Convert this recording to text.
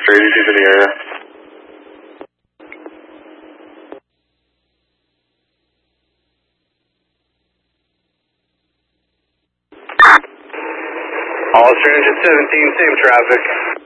agencies in the area. All Transit 17, same traffic.